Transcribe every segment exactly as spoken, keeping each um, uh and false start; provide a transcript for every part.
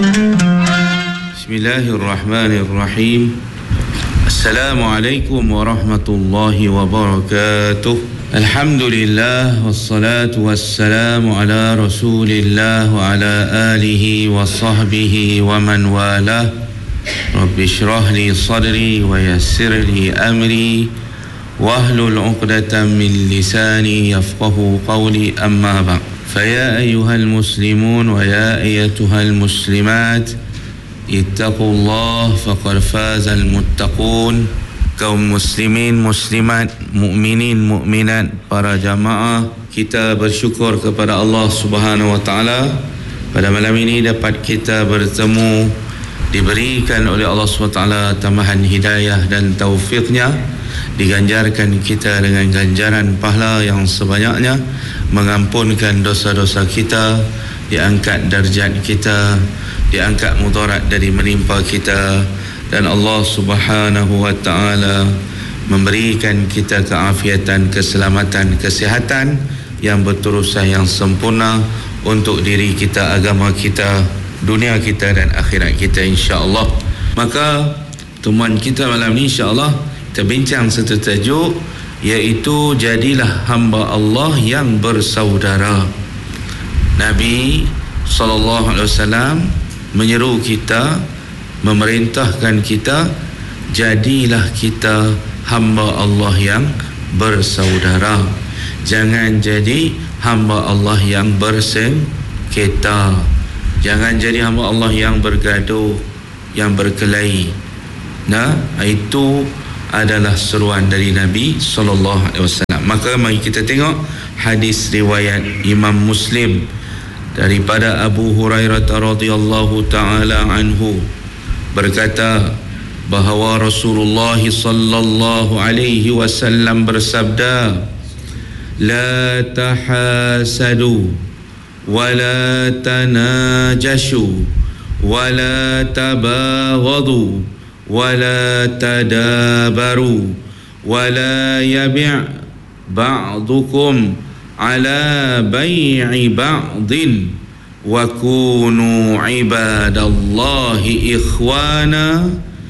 Bismillahirrahmanirrahim. Assalamualaikum warahmatullahi wabarakatuh. Alhamdulillah wassalatu wassalamu ala Rasulillah wa ala alihi wa sahbihi wa man walah. Rabbi shrah li sadri wa yassir li amri wahlul 'uqdatam min lisani yafqahu qawli, amma ba'd. Faya ayyuhal muslimun wa ya ayyatuhal muslimat, ittaqullah faqad fazal muttaqun. Kaum muslimin, muslimat, mukminin, mukminat, para jamaah, kita bersyukur kepada Allah Subhanahu wa taala pada malam ini dapat kita bertemu, diberikan oleh Allah Subhanahu wa taala tambahan hidayah dan taufiknya, diganjarkan kita dengan ganjaran pahala yang sebanyaknya, mengampunkan dosa-dosa kita, diangkat darjat kita, diangkat mudarat dari menimpa kita, dan Allah Subhanahu wa taala memberikan kita keafiatan, keselamatan, kesihatan yang berterusan, yang sempurna untuk diri kita, agama kita, dunia kita dan akhirat kita, insya-Allah. Maka pertemuan kita malam ini insya-Allah kita bincang satu tajuk, iaitu jadilah hamba Allah yang bersaudara. Nabi sallallahu alaihi wasallam menyeru kita, memerintahkan kita, jadilah kita hamba Allah yang bersaudara. Jangan jadi hamba Allah yang bersengketa. Jangan jadi hamba Allah yang bergaduh, yang berkelahi. Nah, itu adalah seruan dari Nabi sallallahu alaihi wasallam. Maka mari kita tengok hadis riwayat Imam Muslim daripada Abu Hurairah radhiyallahu taala anhu, berkata bahawa Rasulullah sallallahu alaihi wasallam bersabda, la tahasadu wa la tanajashu wa la tabaghadu wa la tadabaru wa la yabi' ba'dukum ala bai'i ba'din wa kunu ibadallahi ikhwana.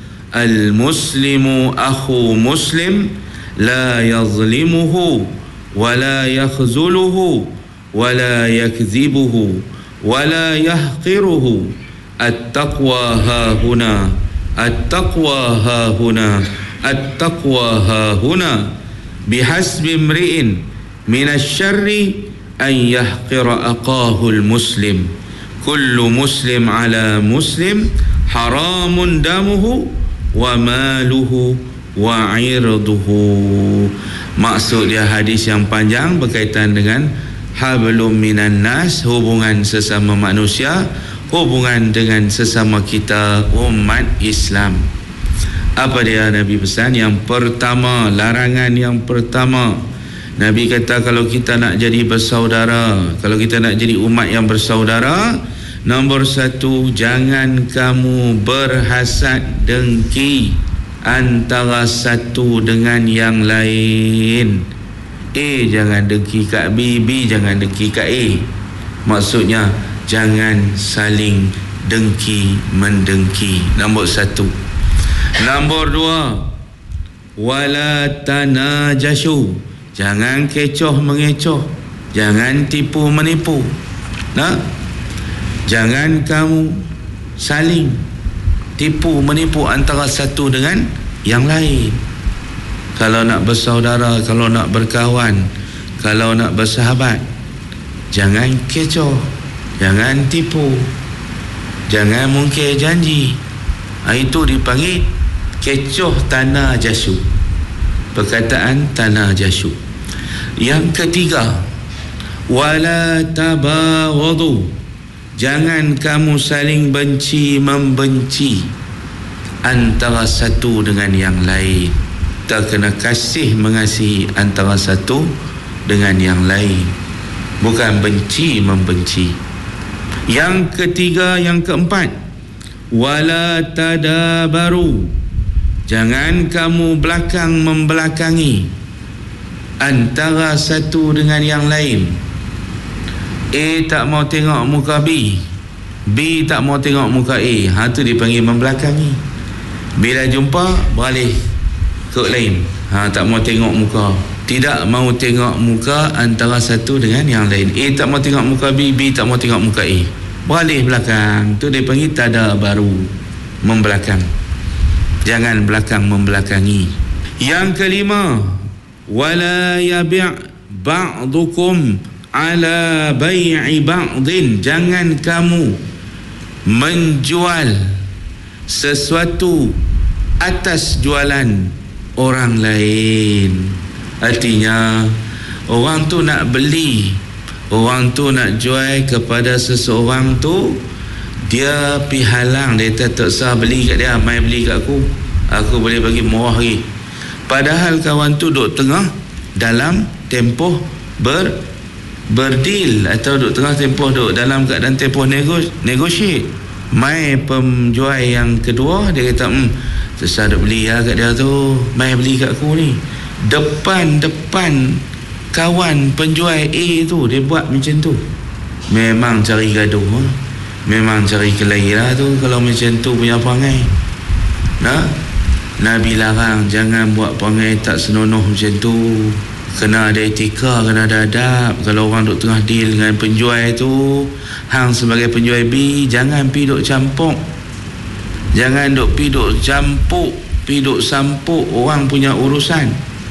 Al-muslimu akhu muslim la yazlimuhu wa la yakhzuluhu wa la yakzibuhu wa la yahqiruhu. At-taqwa hahuna, at-taqwa hahuna, at-taqwa hahuna. Bihasbi imri'in minasyarri an yahqira aqahul muslim. Kullu muslim ala muslim haramun damuhu wa maluhu wa irduhu. Maksud dia hadis yang panjang berkaitan dengan hablum minan nas, hubungan sesama manusia, hubungan dengan sesama kita umat Islam. Apa dia Nabi pesan? Yang pertama, larangan yang pertama, Nabi kata kalau kita nak jadi bersaudara, kalau kita nak jadi umat yang bersaudara, nombor satu, jangan kamu berhasad dengki antara satu dengan yang lain. A jangan dengki kat B, B jangan dengki kat A. Maksudnya jangan saling dengki mendengki. Nombor satu. Nombor dua, wala tanajashu, jangan kecoh mengecoh, jangan tipu menipu. Nah, jangan kamu saling tipu menipu antara satu dengan yang lain. Kalau nak bersaudara, kalau nak berkawan, kalau nak bersahabat, jangan kecoh, jangan tipu, jangan mungkir janji. Itu dipanggil kecoh tanah jasu, perkataan tanah jasu. Yang ketiga, wala tabaghadu, jangan kamu saling benci membenci antara satu dengan yang lain. Kita kena kasih mengasihi antara satu dengan yang lain, bukan benci membenci. Yang ketiga, yang keempat, wala tadabaru, jangan kamu belakang membelakangi antara satu dengan yang lain. A tak mau tengok muka B, B tak mau tengok muka A, ha tu dipanggil membelakangi. Bila jumpa beralih ke lain, ha tak mau tengok muka, tidak mau tengok muka antara satu dengan yang lain. A tak mau tengok muka B, B tak mau tengok muka A, beralih belakang, tu dipanggil tadabaru, membelakang. Jangan belakang membelakangi. Yang kelima, wala yabi' ba'dukum ala bai'i ba'din, jangan kamu menjual sesuatu atas jualan orang lain. Artinya orang tu nak beli, orang tu nak jual kepada seseorang tu, dia pi halang, dia tak sah beli kat dia, mai beli kat aku, aku boleh bagi murah lagi. Padahal kawan tu duduk tengah dalam tempoh ber berdil, atau duduk tengah tempoh duduk dalam keadaan tempoh negos, negotiate. Mai penjual yang kedua, dia kata hmm, sesah duk beli lah kat dia tu, mai beli kat aku ni. Depan-depan kawan penjual A tu dia buat macam tu. Memang cari gaduh, ha? Memang cari kelahi lah tu kalau macam tu punya perangai. Nah, Nabi larang jangan buat perangai tak senonoh macam tu. Kena ada etika, kena ada adab. Kalau orang duk tengah deal dengan penjual tu, hang sebagai penjual B, jangan pi duk campur, jangan duk pi duk campur, pi duk sampuk orang punya urusan.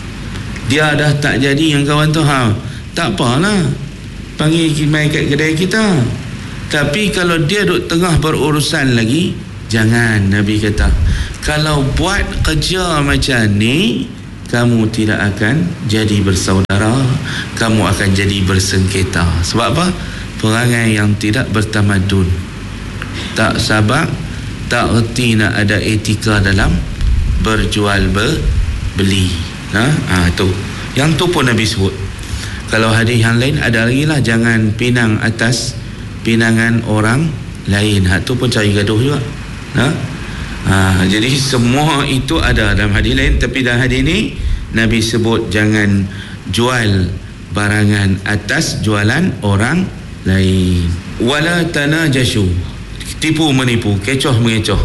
Dia dah tak jadi dengan kawan tu, ha, tak apalah, panggil mai kat kedai kita. Tapi kalau dia duk tengah berurusan lagi, jangan. Nabi kata, kalau buat kerja macam ni, kamu tidak akan jadi bersaudara, kamu akan jadi bersengketa. Sebab apa? Perangai yang tidak bertamadun, tak sabar, tak erti nak ada etika dalam berjual beli. Ha, ha tu. Yang tu pun Nabi sebut. Kalau hadis yang lain ada lagi lah, jangan pinang atas pinangan orang lain. Ha tu pun cari gaduh juga. Ha? Ha, jadi semua itu ada dalam hadis lain, tapi dalam hadis ini Nabi sebut jangan jual barangan atas jualan orang lain. Wala tanajashu, tipu menipu, kecoh mengecoh.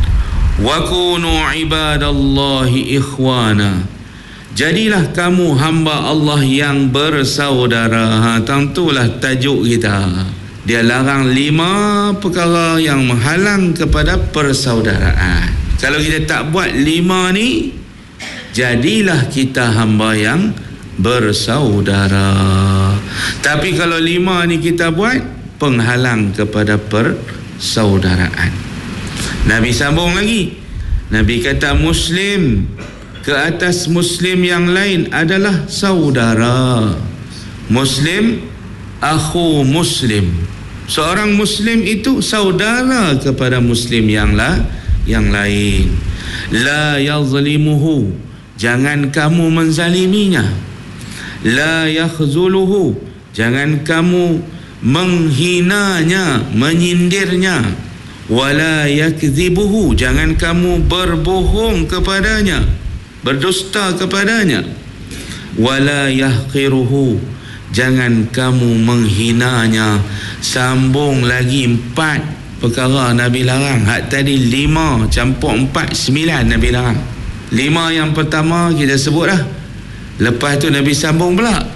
Wa kunu ibadallahi ikhwana, jadilah kamu hamba Allah yang bersaudara. Ha, tentulah tajuk kita. Dia larang lima perkara yang menghalang kepada persaudaraan. Kalau kita tak buat lima ni, jadilah kita hamba yang bersaudara. Tapi kalau lima ni kita buat, penghalang kepada persaudaraan. Nabi sambung lagi. Nabi kata Muslim ke atas Muslim yang lain adalah saudara. Muslim akhu Muslim. Seorang Muslim itu saudara kepada Muslim yang lah, yang lain. La yazlimuhu, jangan kamu menzaliminya. La yakhzuluhu, jangan kamu menghinanya, menyindirnya. Wala yakzibuhu, jangan kamu berbohong kepadanya, berdusta kepadanya. Wala yahqiruhu, jangan kamu menghinanya. Sambung lagi empat perkara Nabi larang. Hak tadi lima campur empat, sembilan Nabi larang. Lima yang pertama kita sebut lah. Lepas tu Nabi sambung pula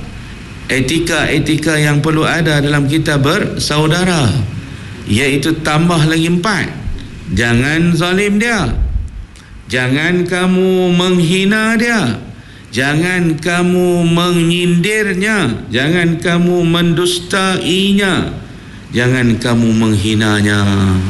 etika-etika yang perlu ada dalam kita bersaudara, iaitu tambah lagi empat. Jangan zalim dia, jangan kamu menghina dia, jangan kamu menyindirnya, jangan kamu mendustainya, jangan kamu menghinanya.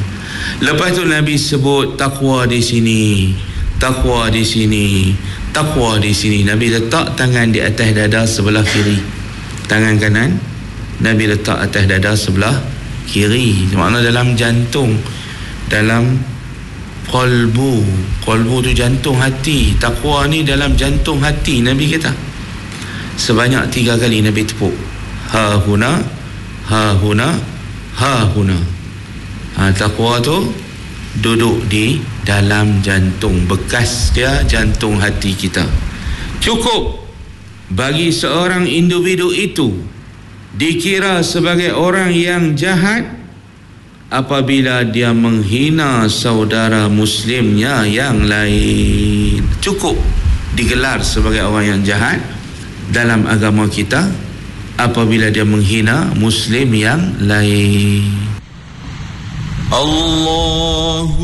Lepas tu Nabi sebut takwa di sini, takwa di sini, takwa di sini. Nabi letak tangan di atas dada sebelah kiri, tangan kanan Nabi letak atas dada sebelah kiri, makna dalam jantung, dalam qalbu. Qalbu tu jantung hati. Takwa ni dalam jantung hati. Nabi kata sebanyak tiga kali Nabi tepuk, ha huna, ha huna, ha huna. Ha, takwa tu duduk di dalam jantung, bekas dia jantung hati kita. Cukup bagi seorang individu itu dikira sebagai orang yang jahat apabila dia menghina saudara muslimnya yang lain. Cukup digelar sebagai orang yang jahat dalam agama kita apabila dia menghina muslim yang lain. Allah